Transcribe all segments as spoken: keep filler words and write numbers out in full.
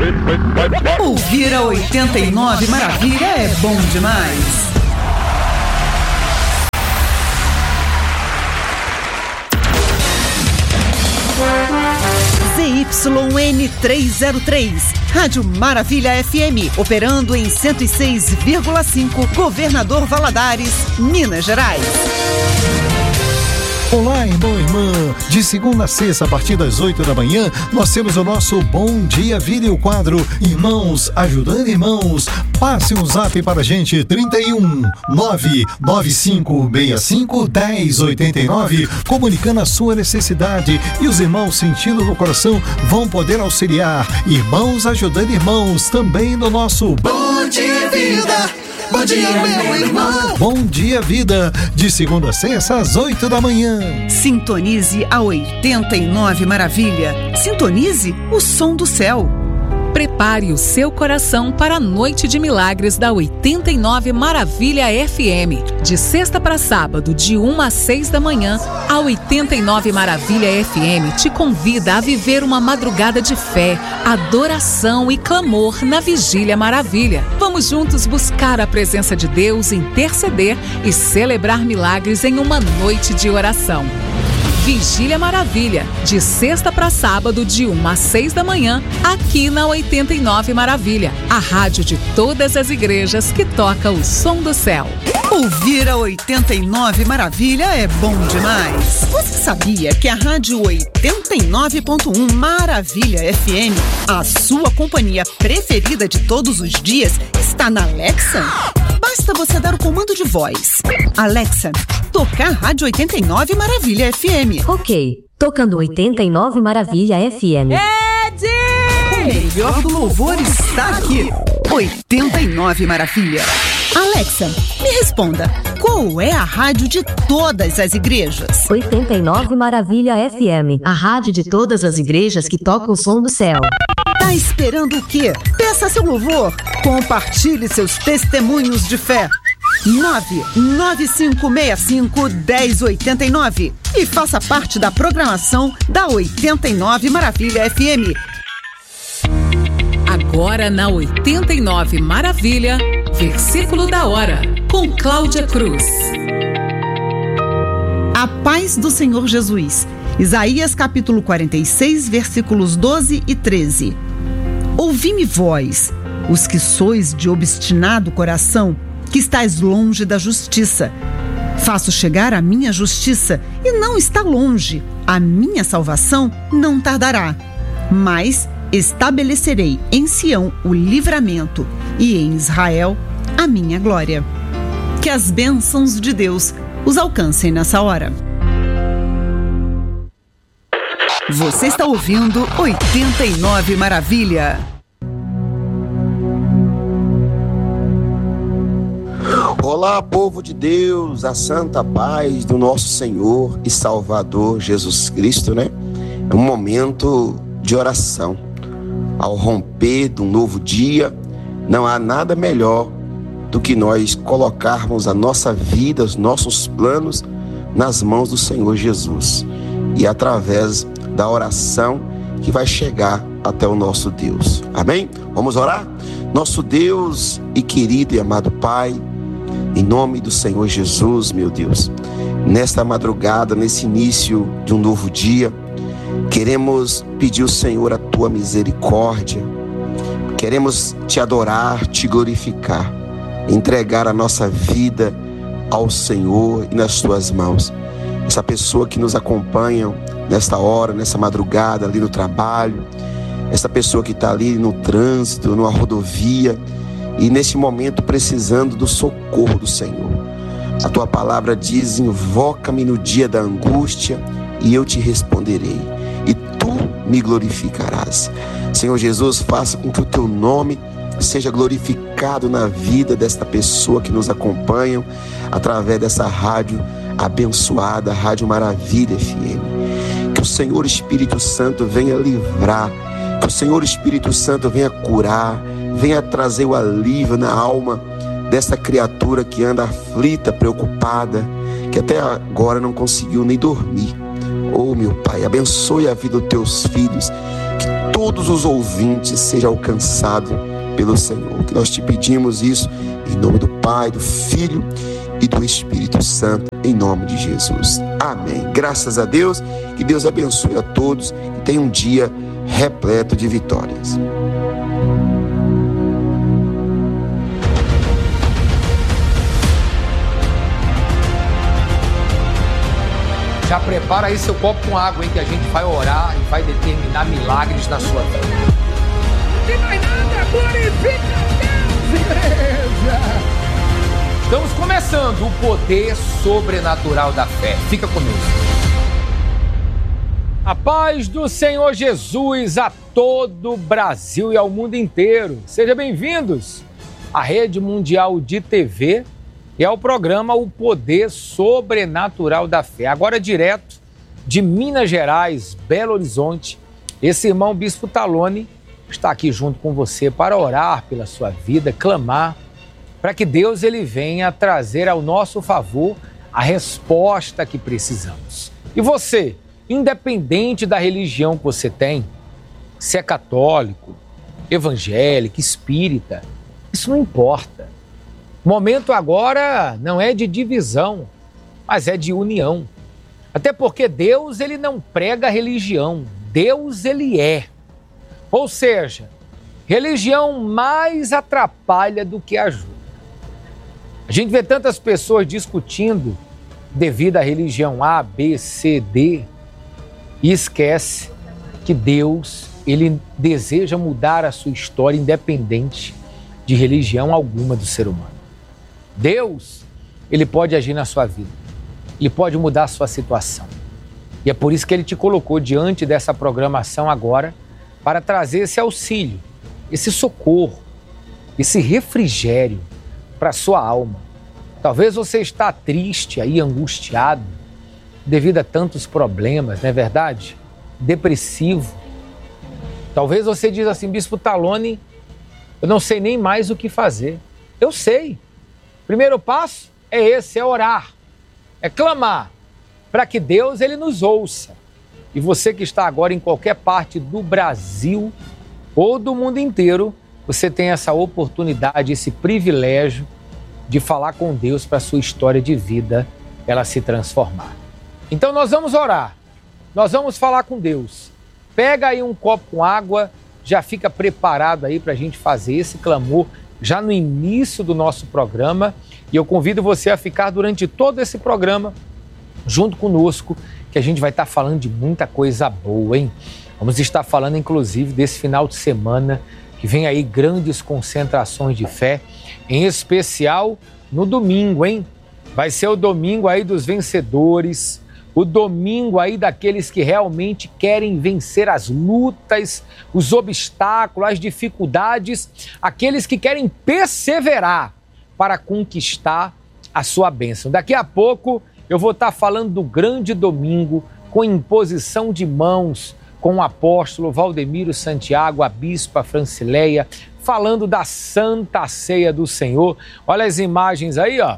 Ouvir a oitenta e nove Maravilha é bom demais. Z Y N trezentos e três, Rádio Maravilha F M, operando em cento e seis vírgula cinco, Governador Valadares, Minas Gerais. Olá, irmão e irmã. De segunda a sexta, a partir das oito da manhã, nós temos o nosso Bom Dia Vida e o quadro Irmãos Ajudando Irmãos. Passe um zap para a gente, trinta e um, nove nove cinco seis cinco, um zero oito nove, comunicando a sua necessidade, e os irmãos sentindo no coração vão poder auxiliar. Irmãos Ajudando Irmãos, também no nosso Bom Dia Vida. Bom dia, meu irmão. Bom dia, vida. De segunda a sexta, às oito da manhã. Sintonize a oitenta e nove Maravilha. Sintonize o som do céu. Prepare o seu coração para a Noite de Milagres da oitenta e nove Maravilha F M. De sexta para sábado, de uma às seis da manhã, a oitenta e nove Maravilha F M te convida a viver uma madrugada de fé, adoração e clamor na Vigília Maravilha. Vamos juntos buscar a presença de Deus, interceder e celebrar milagres em uma noite de oração. Vigília Maravilha, de sexta para sábado, de uma às seis da manhã, aqui na oitenta e nove Maravilha, a rádio de todas as igrejas que toca o som do céu. Ouvir a oitenta e nove Maravilha é bom demais. Você sabia que a rádio oitenta e nove ponto um Maravilha F M, a sua companhia preferida de todos os dias, está na Alexa? Basta você dar o comando de voz. Alexa, tocar Rádio oitenta e nove Maravilha F M. Ok, tocando oitenta e nove Maravilha F M. Ed! O melhor do louvor está aqui. oitenta e nove Maravilha. Alexa, me responda, qual é a rádio de todas as igrejas? oitenta e nove Maravilha F M, a rádio de todas as igrejas que toca o som do céu. Tá esperando o quê? Peça seu louvor, compartilhe seus testemunhos de fé. nove nove cinco seis cinco, um zero oito nove e faça parte da programação da oitenta e nove Maravilha F M. Agora na oitenta e nove Maravilha, versículo da hora, com Cláudia Cruz. A paz do Senhor Jesus. Isaías capítulo quarenta e seis, versículos doze e treze. Ouvi-me vós, os que sois de obstinado coração, que estáis longe da justiça. Faço chegar a minha justiça, e não está longe. A minha salvação não tardará. Mas estabelecerei em Sião o livramento, e em Israel a minha glória. Que as bênçãos de Deus os alcancem nessa hora. Você está ouvindo oitenta e nove Maravilha. Olá, povo de Deus, a santa paz do nosso Senhor e Salvador Jesus Cristo, né? É um momento de oração. Ao romper de um novo dia, não há nada melhor do que nós colocarmos a nossa vida, os nossos planos nas mãos do Senhor Jesus. E através da oração que vai chegar até o nosso Deus. Amém? Vamos orar? Nosso Deus e querido e amado Pai, em nome do Senhor Jesus, meu Deus, nesta madrugada, nesse início de um novo dia, queremos pedir ao Senhor a Tua misericórdia, queremos Te adorar, Te glorificar, entregar a nossa vida ao Senhor e nas Tuas mãos. Essa pessoa que nos acompanha nesta hora, nessa madrugada, ali no trabalho, essa pessoa que está ali no trânsito, numa rodovia, e neste momento precisando do socorro do Senhor. A Tua palavra diz: invoca-me no dia da angústia e eu te responderei, e Tu me glorificarás. Senhor Jesus, faça com que o Teu nome seja glorificado na vida desta pessoa que nos acompanha através dessa rádio abençoada, Rádio Maravilha F M. Que o Senhor Espírito Santo venha livrar, que o Senhor Espírito Santo venha curar, venha trazer o alívio na alma dessa criatura que anda aflita, preocupada, que até agora não conseguiu nem dormir. Oh, meu Pai, abençoe a vida dos Teus filhos, que todos os ouvintes sejam alcançados pelo Senhor. Que nós te pedimos isso em nome do Pai, do Filho e do Espírito Santo, em nome de Jesus. Amém. Graças a Deus, que Deus abençoe a todos e tenha um dia repleto de vitórias. Já prepara aí seu copo com água, hein, que a gente vai orar e vai determinar milagres na sua vida. Não tem mais nada, glorifica a Deus, igreja! Estamos começando o poder sobrenatural da fé. Fica conosco. A paz do Senhor Jesus a todo o Brasil e ao mundo inteiro. Sejam bem-vindos à Rede Mundial de T V e ao programa O Poder Sobrenatural da Fé. Agora direto de Minas Gerais, Belo Horizonte, esse irmão Bispo Talone está aqui junto com você para orar pela sua vida, clamar para que Deus ele venha trazer ao nosso favor a resposta que precisamos. E você, independente da religião que você tem, se é católico, evangélico, espírita, isso não importa. O momento agora não é de divisão, mas é de união. Até porque Deus ele não prega religião, Deus ele é. Ou seja, religião mais atrapalha do que ajuda. A gente vê tantas pessoas discutindo devido à religião A, B, C, D e esquece que Deus ele deseja mudar a sua história independente de religião alguma do ser humano. Deus, ele pode agir na sua vida, ele pode mudar a sua situação. E é por isso que ele te colocou diante dessa programação agora para trazer esse auxílio, esse socorro, esse refrigério para a sua alma. Talvez você está triste aí, angustiado, devido a tantos problemas, não é verdade? Depressivo. Talvez você diz assim, Bispo Talone, eu não sei nem mais o que fazer. Eu sei. Primeiro passo é esse, é orar, é clamar para que Deus ele nos ouça. E você que está agora em qualquer parte do Brasil ou do mundo inteiro, você tem essa oportunidade, esse privilégio de falar com Deus para a sua história de vida ela se transformar. Então nós vamos orar, nós vamos falar com Deus. Pega aí um copo com água, já fica preparado aí para a gente fazer esse clamor já no início do nosso programa, e eu convido você a ficar durante todo esse programa junto conosco, que a gente vai estar falando de muita coisa boa, hein? Vamos estar falando, inclusive, desse final de semana, que vem aí grandes concentrações de fé, em especial no domingo, hein? Vai ser o domingo aí dos vencedores, o domingo aí daqueles que realmente querem vencer as lutas, os obstáculos, as dificuldades, aqueles que querem perseverar para conquistar a sua bênção. Daqui a pouco eu vou estar falando do grande domingo com imposição de mãos com o apóstolo Valdemiro Santiago, a bispa Francileia, falando da Santa Ceia do Senhor. Olha as imagens aí, ó.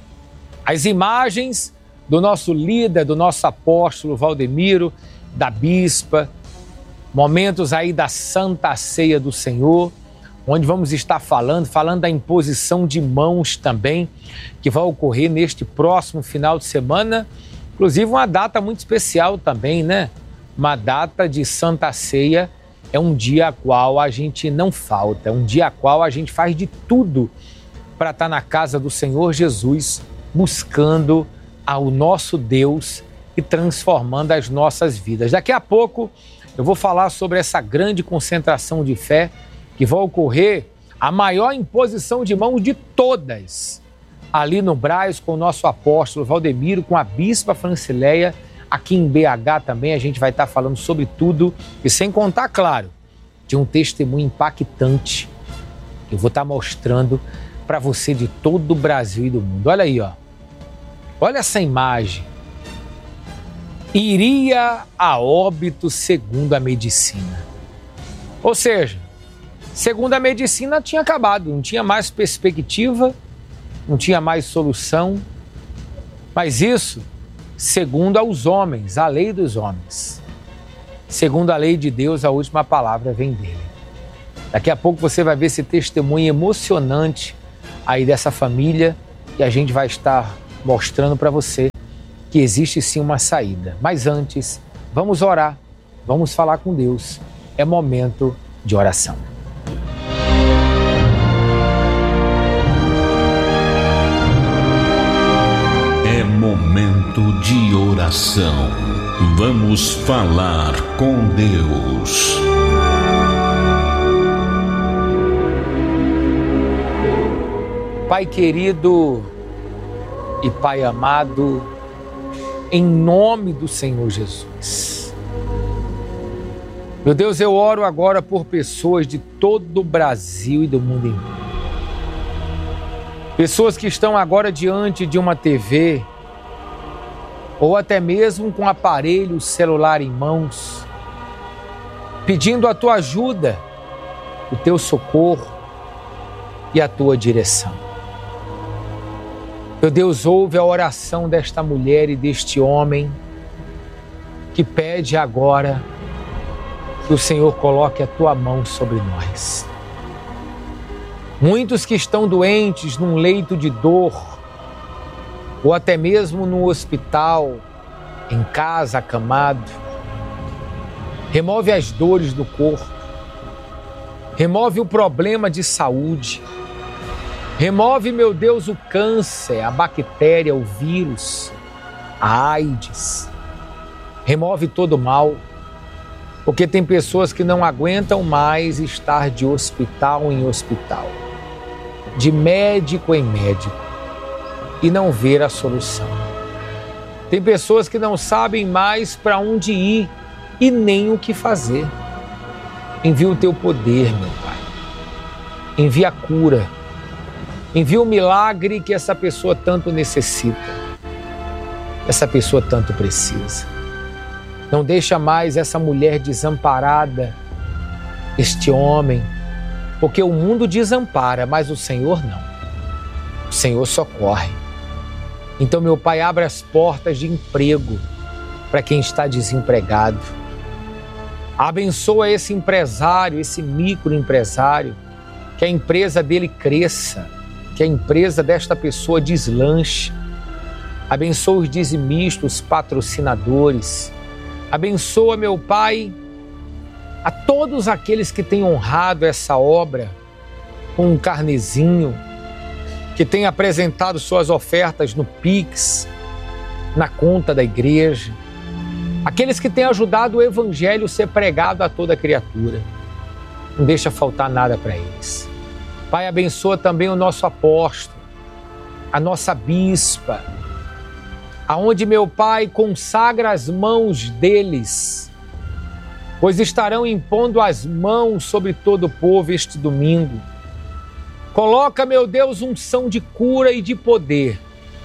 As imagens do nosso líder, do nosso apóstolo Valdemiro, da bispa, momentos aí da Santa Ceia do Senhor, onde vamos estar falando, falando da imposição de mãos também, que vai ocorrer neste próximo final de semana, inclusive uma data muito especial também, né? Uma data de Santa Ceia, é um dia a qual a gente não falta, é um dia a qual a gente faz de tudo para estar na casa do Senhor Jesus, buscando ao nosso Deus e transformando as nossas vidas. Daqui a pouco eu vou falar sobre essa grande concentração de fé que vai ocorrer, a maior imposição de mãos de todas, ali no Brás com o nosso apóstolo Valdemiro, com a bispa Francileia, aqui em B H também a gente vai estar falando sobre tudo e sem contar, claro, de um testemunho impactante que eu vou estar mostrando para você de todo o Brasil e do mundo. Olha aí, ó. Olha essa imagem. Iria a óbito segundo a medicina. Ou seja, segundo a medicina tinha acabado, não tinha mais perspectiva, não tinha mais solução. Mas isso, segundo aos homens, a lei dos homens. Segundo a lei de Deus, a última palavra vem dele. Daqui a pouco você vai ver esse testemunho emocionante aí dessa família e a gente vai estar mostrando para você que existe sim uma saída. Mas antes, vamos orar, vamos falar com Deus. É momento de oração. É momento de oração. Vamos falar com Deus. Pai querido e Pai amado, em nome do Senhor Jesus. Meu Deus, eu oro agora por pessoas de todo o Brasil e do mundo inteiro. Pessoas que estão agora diante de uma T V ou até mesmo com aparelho celular em mãos, pedindo a tua ajuda, o teu socorro e a tua direção. Meu Deus, ouve a oração desta mulher e deste homem que pede agora que o Senhor coloque a tua mão sobre nós. Muitos que estão doentes num leito de dor, ou até mesmo no hospital, em casa, acamado, remove as dores do corpo, remove o problema de saúde, remove, meu Deus, o câncer, a bactéria, o vírus, a AIDS. Remove todo o mal, porque tem pessoas que não aguentam mais estar de hospital em hospital, de médico em médico, e não ver a solução. Tem pessoas que não sabem mais para onde ir e nem o que fazer. Envia o teu poder, meu Pai. Envia a cura. Envia o milagre que essa pessoa tanto necessita, essa pessoa tanto precisa. Não deixa mais essa mulher desamparada, este homem, porque o mundo desampara, mas o Senhor não. O Senhor socorre. Então, meu Pai, abre as portas de emprego para quem está desempregado. Abençoa esse empresário, esse microempresário, que a empresa dele cresça, que a empresa desta pessoa deslanche. Abençoa os dizimistas, os patrocinadores. Abençoa, meu Pai, a todos aqueles que têm honrado essa obra com um carnezinho, que têm apresentado suas ofertas no Pix, na conta da igreja. Aqueles que têm ajudado o Evangelho a ser pregado a toda criatura. Não deixa faltar nada para eles. Pai, abençoa também o nosso apóstolo, a nossa bispa, aonde, meu Pai, consagra as mãos deles, pois estarão impondo as mãos sobre todo o povo este domingo. Coloca, meu Deus, unção de cura e de poder,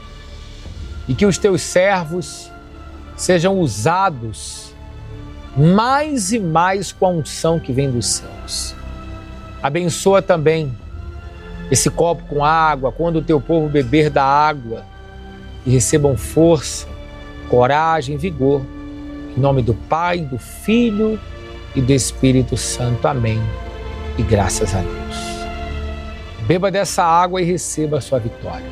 e que os teus servos sejam usados mais e mais com a unção que vem dos céus. Abençoa também esse copo com água, quando o teu povo beber da água, e recebam força, coragem, vigor. Em nome do Pai, do Filho e do Espírito Santo. Amém. E graças a Deus. Beba dessa água e receba a sua vitória.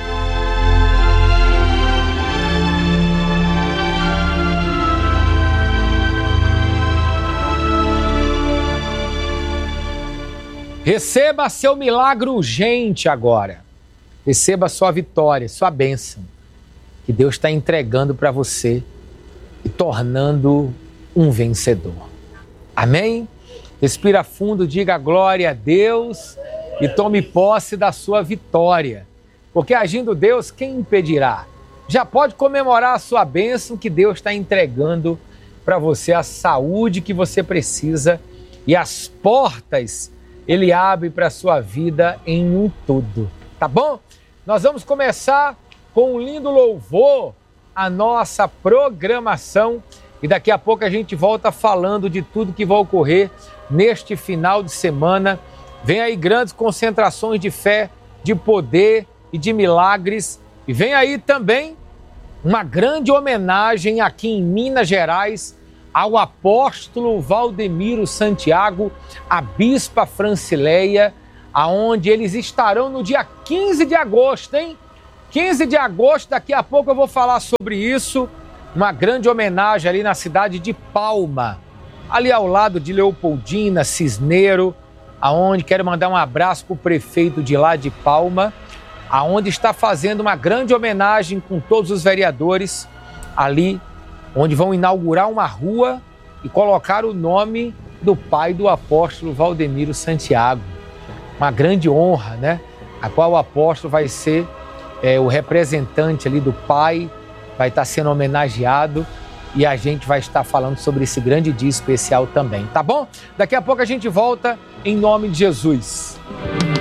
Receba seu milagre urgente agora. Receba a sua vitória, sua bênção, que Deus está entregando para você e tornando um vencedor. Amém? Respira fundo, diga glória a Deus e tome posse da sua vitória. Porque agindo Deus, quem impedirá? Já pode comemorar a sua bênção que Deus está entregando para você, a saúde que você precisa e as portas Ele abre para a sua vida em um tudo. Tá bom? Nós vamos começar com um lindo louvor, a nossa programação, e daqui a pouco a gente volta falando de tudo que vai ocorrer neste final de semana. Vem aí grandes concentrações de fé, de poder e de milagres, e vem aí também uma grande homenagem aqui em Minas Gerais ao apóstolo Valdemiro Santiago, a bispa Francileia, aonde eles estarão no dia quinze de agosto, hein? quinze de agosto, daqui a pouco eu vou falar sobre isso. Uma grande homenagem ali na cidade de Palma, ali ao lado de Leopoldina, Cisneiro, aonde quero mandar um abraço para o prefeito de lá de Palma, aonde está fazendo uma grande homenagem com todos os vereadores ali, onde vão inaugurar uma rua e colocar o nome do pai do apóstolo Valdemiro Santiago. Uma grande honra, né? A qual o apóstolo vai ser é, o representante ali do pai, vai estar sendo homenageado e a gente vai estar falando sobre esse grande dia especial também, tá bom? Daqui a pouco a gente volta em nome de Jesus.